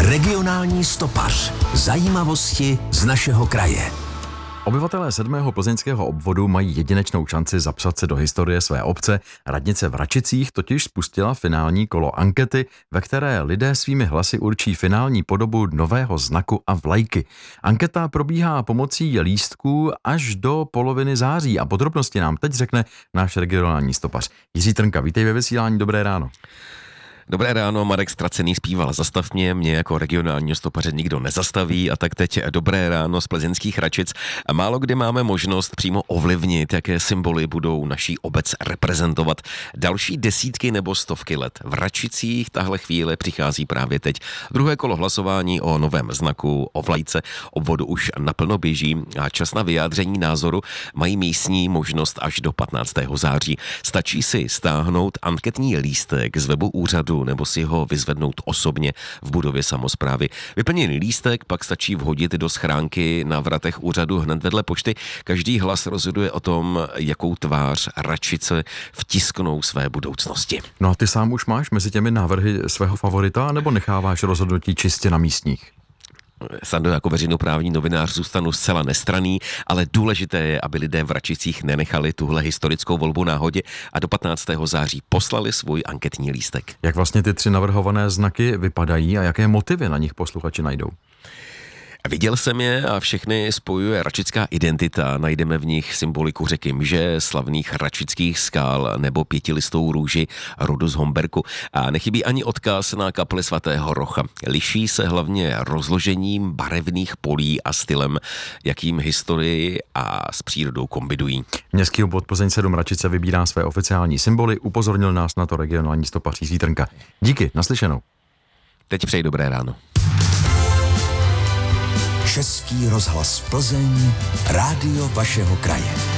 Regionální stopař. Zajímavosti z našeho kraje. Obyvatelé 7. plzeňského obvodu mají jedinečnou šanci zapsat se do historie své obce. Radnice v Račicích totiž spustila finální kolo ankety, ve které lidé svými hlasy určí finální podobu nového znaku a vlajky. Anketa probíhá pomocí lístků až do poloviny září a podrobnosti nám teď řekne náš regionální stopař. Jiří Trnka, vítej ve vysílání, dobré ráno. Dobré ráno, Marek Ztracený zpíval Zastav mě jako regionálního stopaře nikdo nezastaví, a tak teď dobré ráno z plzeňských Račic. Málo kdy máme možnost přímo ovlivnit, jaké symboly budou naší obec reprezentovat další desítky nebo stovky let. V Račicích tahle chvíle přichází právě teď. Druhé kolo hlasování o novém znaku, o vlajce obvodu už naplno běží a čas na vyjádření názoru mají místní možnost až do 15. září. Stačí si stáhnout anketní lístek z webu úřadu nebo si ho vyzvednout osobně v budově samosprávy. Vyplněný lístek pak stačí vhodit do schránky na vratech úřadu hned vedle pošty. Každý hlas rozhoduje o tom, jakou tvář Račice vtisknou své budoucnosti. No a ty sám už máš mezi těmi návrhy svého favorita, nebo necháváš rozhodnutí čistě na místních? Sando, jako veřejnoprávní novinář zůstanu zcela nestranný, ale důležité je, aby lidé v Račicích nenechali tuhle historickou volbu náhodě a do 15. září poslali svůj anketní lístek. Jak vlastně ty 3 navrhované znaky vypadají a jaké motivy na nich posluchači najdou? Viděl jsem je a všechny spojuje račická identita. Najdeme v nich symboliku řeky Mže, slavných račických skál nebo 5listou růži rodu z Homberku. A nechybí ani odkaz na kapli svatého Rocha. Liší se hlavně rozložením barevných polí a stylem, jakým historii a s přírodou kombinují. Městský obvod Plzeň 7 Račice vybírá své oficiální symboly, upozornil nás na to regionální stopař Jiří Trnka. Díky, naslyšenou. Teď přeji dobré ráno. Český rozhlas Plzeň, rádio vašeho kraje.